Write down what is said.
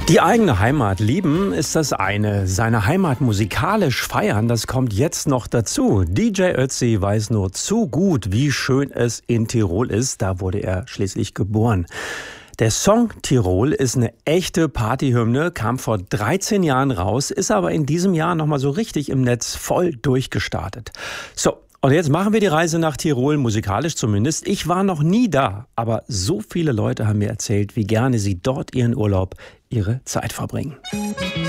Die eigene Heimat lieben ist das eine. Seine Heimat musikalisch feiern, das kommt jetzt noch dazu. DJ Ötzi weiß nur zu gut, wie schön es in Tirol ist. Da wurde er schließlich geboren. Der Song Tirol ist eine echte Partyhymne, kam vor 13 Jahren raus, ist aber in diesem Jahr nochmal so richtig im Netz voll durchgestartet. So, und jetzt machen wir die Reise nach Tirol, musikalisch zumindest. Ich war noch nie da, aber so viele Leute haben mir erzählt, wie gerne sie dort ihren Urlaub, ihre Zeit verbringen.